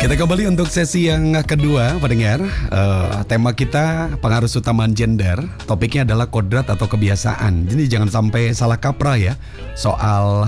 Kita kembali untuk sesi yang kedua, pendengar. Tema kita pengaruh utama gender. Topiknya adalah kodrat atau kebiasaan. Jadi jangan sampai salah kaprah ya soal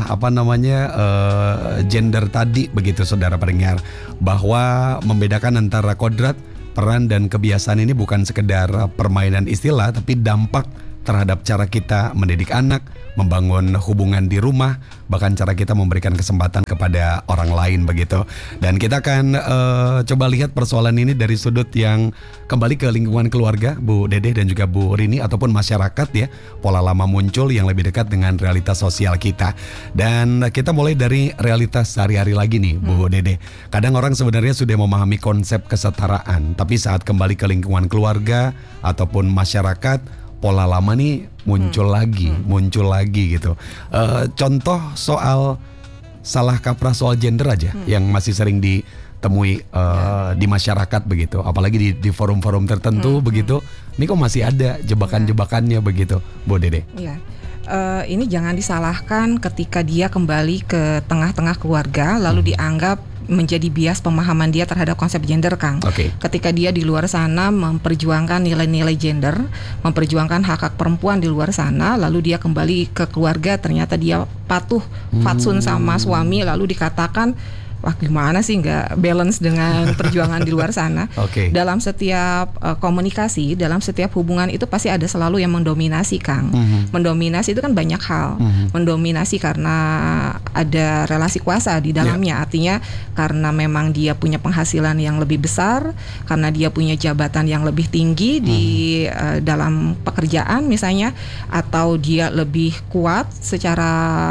gender tadi, begitu saudara pendengar. Bahwa membedakan antara kodrat, peran dan kebiasaan ini bukan sekedar permainan istilah, tapi dampak terhadap cara kita mendidik anak, membangun hubungan di rumah, bahkan cara kita memberikan kesempatan kepada orang lain begitu. Dan kita akan coba lihat persoalan ini dari sudut yang kembali ke lingkungan keluarga, Bu Dede dan juga Bu Rini, ataupun masyarakat ya. Pola lama muncul yang lebih dekat dengan realitas sosial kita. Dan kita mulai dari realitas sehari-hari lagi nih, Bu Dede. Kadang orang sebenarnya sudah memahami konsep kesetaraan, tapi saat kembali ke lingkungan keluarga ataupun masyarakat, pola lama nih muncul lagi gitu. Contoh soal salah kaprah soal gender aja yang masih sering ditemui di masyarakat begitu, apalagi di forum-forum tertentu begitu. Ini kok masih ada jebakan-jebakannya begitu, Bu Dede? Iya. Ini jangan disalahkan ketika dia kembali ke tengah-tengah keluarga lalu dianggap menjadi bias pemahaman dia terhadap konsep gender, Kang. Ketika dia di luar sana memperjuangkan nilai-nilai gender, memperjuangkan hak-hak perempuan di luar sana, lalu dia kembali ke keluarga, ternyata dia patuh fatsun sama suami, lalu dikatakan, wah gimana sih nggak balance dengan perjuangan di luar sana. Dalam setiap komunikasi, dalam setiap hubungan itu pasti ada selalu yang mendominasi, Kang. Mendominasi itu kan banyak hal. Mendominasi karena ada relasi kuasa di dalamnya. Artinya karena memang dia punya penghasilan yang lebih besar, karena dia punya jabatan yang lebih tinggi di dalam pekerjaan misalnya, atau dia lebih kuat secara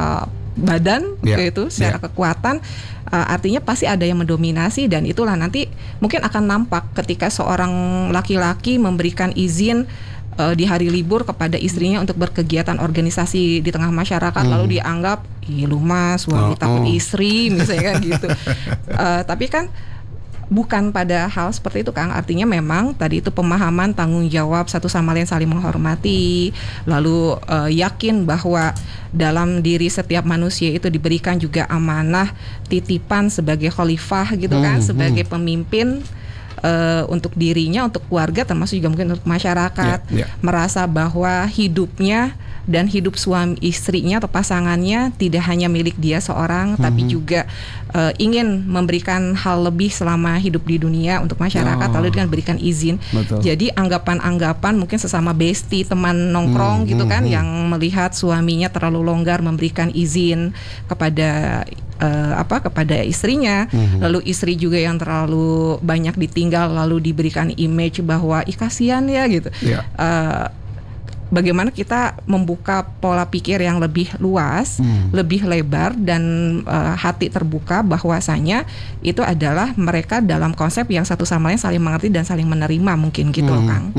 badan gitu, secara kekuatan. Artinya pasti ada yang mendominasi, dan itulah nanti mungkin akan nampak ketika seorang laki-laki memberikan izin di hari libur kepada istrinya untuk berkegiatan organisasi di tengah masyarakat, lalu dianggap, ih lu mas suami takut istri misalnya kan gitu. Tapi kan bukan pada hal seperti itu, Kang. Artinya memang tadi itu pemahaman tanggung jawab satu sama lain, saling menghormati, lalu yakin bahwa dalam diri setiap manusia itu diberikan juga amanah titipan sebagai khalifah gitu kan, sebagai pemimpin untuk dirinya, untuk keluarga, termasuk juga mungkin untuk masyarakat. Merasa bahwa hidupnya dan hidup suami istrinya atau pasangannya tidak hanya milik dia seorang, tapi juga ingin memberikan hal lebih selama hidup di dunia untuk masyarakat, lalu dengan berikan izin. Jadi anggapan-anggapan mungkin sesama bestie, teman nongkrong gitu kan, yang melihat suaminya terlalu longgar memberikan izin kepada kepada istrinya, lalu istri juga yang terlalu banyak ditinggal, lalu diberikan image bahwa kasihan ya gitu. Bagaimana kita membuka pola pikir yang lebih luas, lebih lebar, dan hati terbuka bahwasanya itu adalah mereka dalam konsep yang satu sama lain saling mengerti dan saling menerima, mungkin gitu loh, Kang.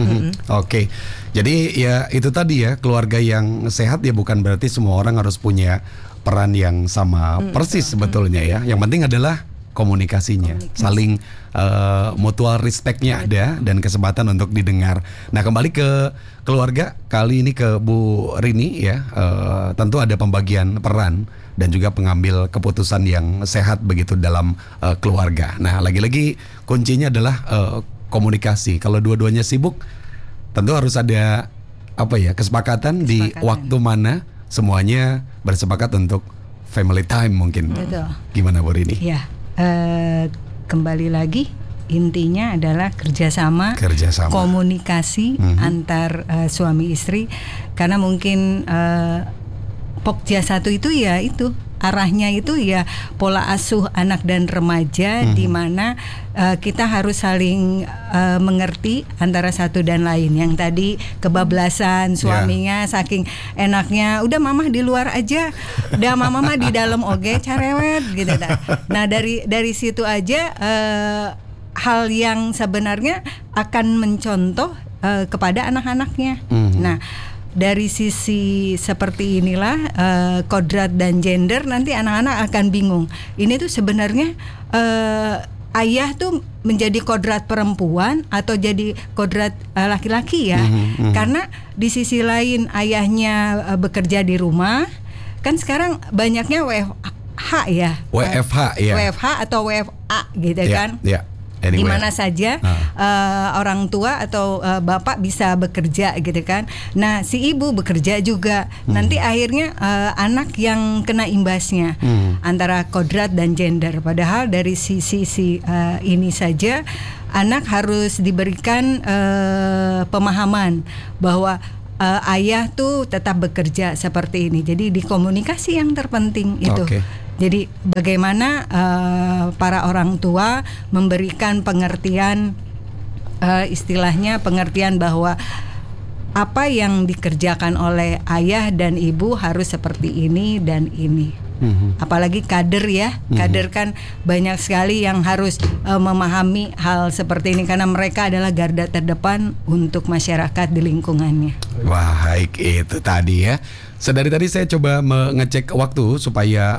Jadi ya itu tadi ya, keluarga yang sehat ya bukan berarti semua orang harus punya peran yang sama persis sebetulnya ya. Yang penting adalah komunikasinya, saling mutual respect-nya ada, dan kesempatan untuk didengar. Nah, kembali ke keluarga, kali ini ke Bu Rini ya. Tentu ada pembagian peran dan juga pengambil keputusan yang sehat begitu dalam keluarga. Nah, lagi-lagi kuncinya adalah komunikasi. Kalau dua-duanya sibuk, tentu harus ada kesepakatan di waktu mana semuanya bersepakat untuk family time mungkin. Gimana Bu Rini? Ya. Kembali lagi intinya adalah kerjasama. Komunikasi antar suami istri, karena mungkin Pokja 1 itu ya itu arahnya itu ya pola asuh anak dan remaja, di mana kita harus saling mengerti antara satu dan lain. Yang tadi kebablasan suaminya saking enaknya, udah mama di luar aja, udah mama di dalam oge carewet gitu. Nah dari situ aja hal yang sebenarnya akan mencontoh kepada anak-anaknya. Nah, dari sisi seperti inilah kodrat dan gender, nanti anak-anak akan bingung. Ini tuh sebenarnya ayah tuh menjadi kodrat perempuan atau jadi kodrat laki-laki ya. Karena di sisi lain ayahnya bekerja di rumah. Kan sekarang banyaknya WFH WFH ya. WFH ya. WFH atau WFA gitu kan. Ya. Anyway. Di mana saja orang tua atau bapak bisa bekerja gitu kan. Nah, si ibu bekerja juga. Nanti akhirnya anak yang kena imbasnya antara kodrat dan gender. Padahal dari sisi ini saja anak harus diberikan pemahaman bahwa ayah tuh tetap bekerja seperti ini. Jadi di komunikasi yang terpenting itu. Jadi bagaimana para orang tua memberikan pengertian, istilahnya pengertian bahwa apa yang dikerjakan oleh ayah dan ibu harus seperti ini dan ini. Apalagi kader ya, kader kan banyak sekali yang harus memahami hal seperti ini karena mereka adalah garda terdepan untuk masyarakat di lingkungannya. Wah, baik, itu tadi ya. Sedari tadi saya coba mengecek waktu supaya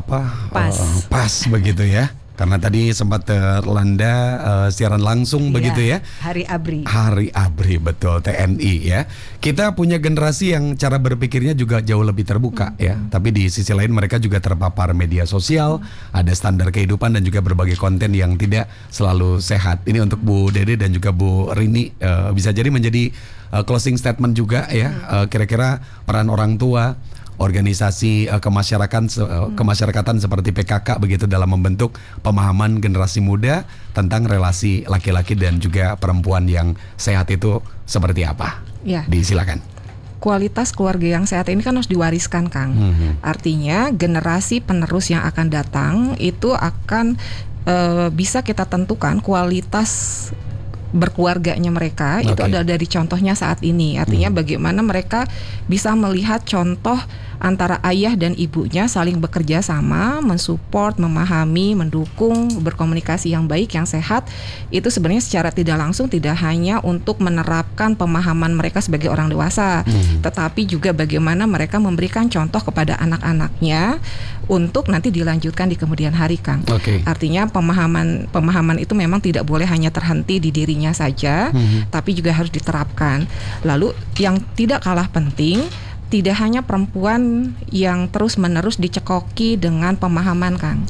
pas begitu ya. Karena tadi sempat terlanda siaran langsung begitu ya. Hari ABRI. Hari ABRI, betul, TNI ya. Kita punya generasi yang cara berpikirnya juga jauh lebih terbuka ya. Tapi di sisi lain mereka juga terpapar media sosial, ada standar kehidupan dan juga berbagai konten yang tidak selalu sehat. Ini untuk Bu Dede dan juga Bu Rini bisa jadi menjadi closing statement juga ya. Kira-kira peran orang tua, organisasi kemasyarakatan seperti PKK begitu dalam membentuk pemahaman generasi muda tentang relasi laki-laki dan juga perempuan yang sehat itu seperti apa? Ya. Disilakan. Kualitas keluarga yang sehat ini kan harus diwariskan, Kang. Artinya generasi penerus yang akan datang itu akan bisa kita tentukan kualitas berkeluarganya mereka itu adalah dari contohnya saat ini. Artinya bagaimana mereka bisa melihat contoh antara ayah dan ibunya saling bekerja sama, mensupport, memahami, mendukung, berkomunikasi yang baik, yang sehat. Itu sebenarnya secara tidak langsung tidak hanya untuk menerapkan pemahaman mereka sebagai orang dewasa, tetapi juga bagaimana mereka memberikan contoh kepada anak-anaknya untuk nanti dilanjutkan di kemudian hari, Kang. Artinya pemahaman itu memang tidak boleh hanya terhenti di dirinya saja, tapi juga harus diterapkan. Lalu yang tidak kalah penting, tidak hanya perempuan yang terus-menerus dicekoki dengan pemahaman, Kang.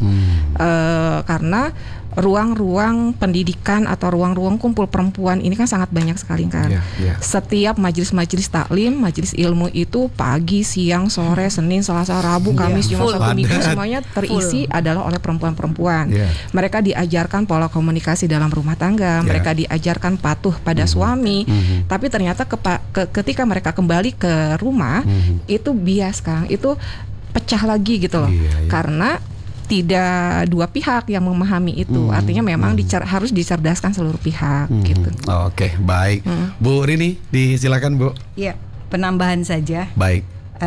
Karena ruang-ruang pendidikan atau ruang-ruang kumpul perempuan ini kan sangat banyak sekali, kan. Setiap majelis-majelis taklim, majelis ilmu itu pagi, siang, sore, Senin, Selasa, Rabu, Kamis, Jumat, Sabtu, Minggu semuanya terisi adalah oleh perempuan-perempuan. Mereka diajarkan pola komunikasi dalam rumah tangga, mereka diajarkan patuh pada suami. Tapi ternyata ketika mereka kembali ke rumah itu bias, Kang. Itu pecah lagi gitu loh. Karena tidak dua pihak yang memahami itu. Artinya memang harus dicerdaskan seluruh pihak gitu. Oke, baik. Bu Rini, disilakan, Bu. Iya, penambahan saja. Baik.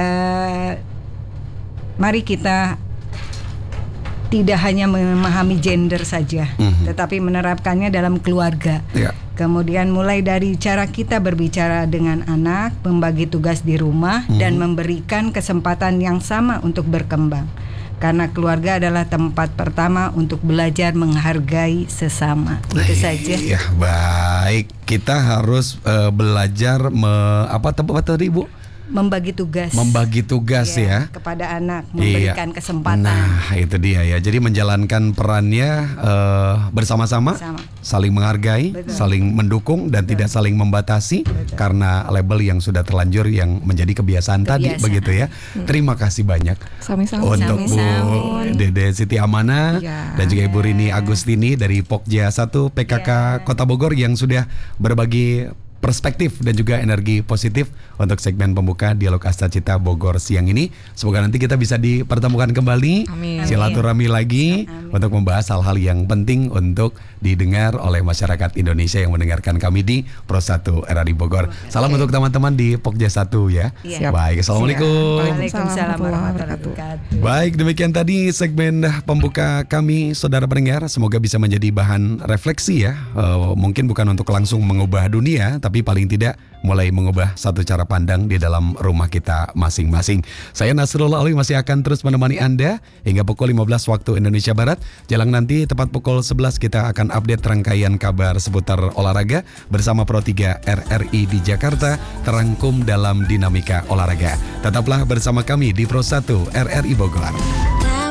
Mari kita tidak hanya memahami gender saja, tetapi menerapkannya dalam keluarga. Kemudian mulai dari cara kita berbicara dengan anak, membagi tugas di rumah, dan memberikan kesempatan yang sama untuk berkembang. Karena keluarga adalah tempat pertama untuk belajar menghargai sesama. Itu saja. Iya, baik. Kita harus belajar apa tadi, Bu? Membagi tugas ya kepada anak, memberikan kesempatan. Nah, itu dia ya. Jadi menjalankan perannya bersama-sama, saling menghargai, saling mendukung dan tidak saling membatasi karena label yang sudah terlanjur yang menjadi kebiasaan tadi begitu ya. Terima kasih banyak untuk Bu Dede Siti Amanah dan juga Ibu Rini Agustini dari Pokja 1 PKK Kota Bogor yang sudah berbagi perspektif dan juga energi positif untuk segmen pembuka Dialog Astacita Bogor siang ini. Semoga nanti kita bisa dipertemukan kembali, silaturahmi lagi untuk membahas hal-hal yang penting untuk didengar oleh masyarakat Indonesia yang mendengarkan kami di Pro 1 RRI Bogor. Salam untuk teman-teman di Pokja 1 ya. Baik, assalamualaikum. Waalaikumsalam warahmatullahi wabarakatuh. Baik, demikian tadi segmen pembuka kami, saudara pendengar. Semoga bisa menjadi bahan refleksi ya. Mungkin bukan untuk langsung mengubah dunia, tapi paling tidak mulai mengubah satu cara pandang di dalam rumah kita masing-masing. Saya Nasrullah Ali masih akan terus menemani Anda hingga pukul 15 waktu Indonesia Barat. Jelang nanti tepat pukul 11 kita akan update rangkaian kabar seputar olahraga bersama Pro 3 RRI di Jakarta terangkum dalam dinamika olahraga. Tetaplah bersama kami di Pro 1 RRI Bogor.